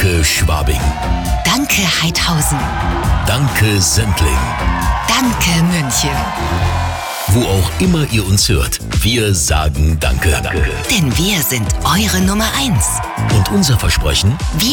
Danke Schwabing. Danke Heidhausen. Danke Sendling. Danke München. Wo auch immer ihr uns hört, wir sagen Danke. Denn wir sind eure Nummer 1. Und unser Versprechen?